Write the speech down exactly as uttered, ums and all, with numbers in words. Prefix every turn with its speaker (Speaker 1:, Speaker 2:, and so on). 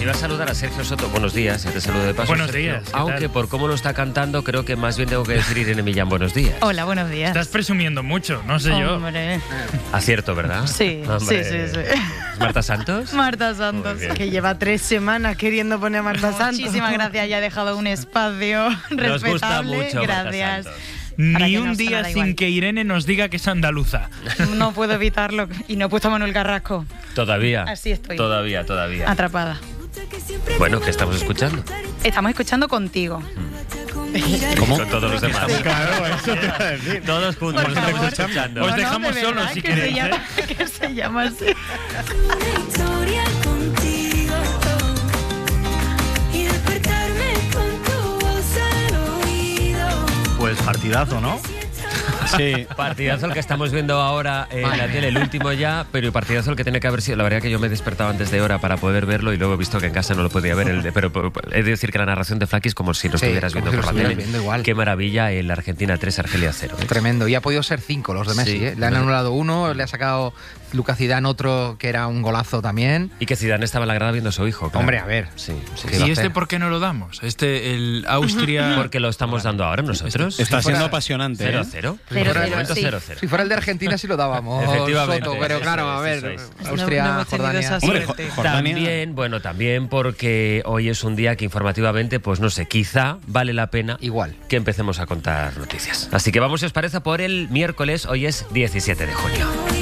Speaker 1: iba a saludar a Sergio Soto. Buenos días, ya te saludo de paso.
Speaker 2: Buenos
Speaker 1: Sergio.
Speaker 2: días.
Speaker 1: Aunque por cómo lo está cantando, creo que más bien tengo que decir Irene Millán, buenos días.
Speaker 3: Hola, buenos días.
Speaker 2: Estás presumiendo mucho, no sé yo.
Speaker 3: Hombre.
Speaker 1: Acierto, ¿verdad?
Speaker 3: Sí,
Speaker 1: Hombre.
Speaker 3: sí, sí, sí.
Speaker 1: ¿Marta Santos?
Speaker 3: Marta Santos.
Speaker 1: Muy bien.
Speaker 4: Que lleva tres semanas queriendo poner a Marta Santos.
Speaker 3: Muchísimas gracias, ya he dejado un espacio
Speaker 1: Nos gusta
Speaker 3: respetable.
Speaker 1: mucho,
Speaker 3: Gracias.
Speaker 1: Marta Santos.
Speaker 3: Para
Speaker 2: Ni
Speaker 3: que
Speaker 2: un
Speaker 3: nos
Speaker 2: día
Speaker 3: sonara
Speaker 2: sin
Speaker 3: igual.
Speaker 2: que Irene nos diga que es andaluza.
Speaker 3: No puedo evitarlo. Y no he puesto a Manuel Carrasco.
Speaker 1: Todavía.
Speaker 3: Así estoy.
Speaker 1: Todavía, todavía.
Speaker 3: Atrapada.
Speaker 1: Bueno, ¿qué estamos escuchando?
Speaker 3: Estamos escuchando contigo.
Speaker 1: ¿Cómo? Con todos los demás.
Speaker 2: Claro, eso te iba a decir.
Speaker 1: Todos juntos
Speaker 3: Por
Speaker 1: estamos
Speaker 3: favor.
Speaker 1: escuchando.
Speaker 2: Os
Speaker 3: No, no,
Speaker 2: dejamos
Speaker 3: de
Speaker 2: solos
Speaker 3: verdad,
Speaker 2: si
Speaker 3: que
Speaker 2: queréis,
Speaker 3: Se
Speaker 2: ¿eh?
Speaker 3: llama, que se llama así.
Speaker 5: Una historia contigo y despertarme con tu voz al oído.
Speaker 6: Pues partidazo, ¿no? Sí.
Speaker 1: Partidazo el que estamos viendo ahora en la tele, el último ya, pero partidazo el que tiene que haber sido. La verdad que yo me he despertado antes de hora para poder verlo y luego he visto que en casa no lo podía ver. El de, pero, pero he de decir que la narración de Flaky es como si lo
Speaker 7: Sí,
Speaker 1: estuvieras
Speaker 7: como
Speaker 1: viendo
Speaker 7: si lo
Speaker 1: por la
Speaker 7: estuvieras
Speaker 1: tele.
Speaker 7: viendo igual.
Speaker 1: Qué maravilla el Argentina tres, Argelia cero. ¿eh?
Speaker 7: Tremendo. Y ha podido ser cinco los de Messi.
Speaker 1: Sí.
Speaker 7: ¿eh? Le han anulado uno, le ha sacado Lucas Zidane otro que era un golazo también.
Speaker 1: Y que Zidane estaba en la grada viendo a su hijo. Claro.
Speaker 7: Hombre, a ver.
Speaker 1: Sí, sí.
Speaker 7: ¿Qué iba a
Speaker 2: ¿Y este
Speaker 7: hacer?
Speaker 2: por qué no lo damos? Este, el Austria...
Speaker 1: Porque lo estamos dando ahora nosotros.
Speaker 6: Está
Speaker 7: Si
Speaker 6: siendo
Speaker 7: fuera-
Speaker 6: apasionante.
Speaker 1: cero
Speaker 6: ¿eh?
Speaker 1: cero.
Speaker 3: Cero,
Speaker 1: De
Speaker 3: cero,
Speaker 1: momento
Speaker 3: sí.
Speaker 1: cero cero.
Speaker 7: Si fuera el de Argentina sí lo dábamos,
Speaker 1: Efectivamente,
Speaker 7: Soto, pero
Speaker 1: eso
Speaker 7: claro, a
Speaker 1: es,
Speaker 7: ver,
Speaker 1: eso es.
Speaker 7: Austria,
Speaker 4: No- no hemos tenido
Speaker 7: Jordania.
Speaker 4: esa
Speaker 6: Hombre,
Speaker 4: suerte.
Speaker 6: Jo- Jordania.
Speaker 1: También, bueno, también porque hoy es un día que informativamente, pues no sé, quizá vale la pena
Speaker 7: Igual.
Speaker 1: que empecemos a contar noticias. Así que vamos, si os parece, por el miércoles, hoy es diecisiete de junio.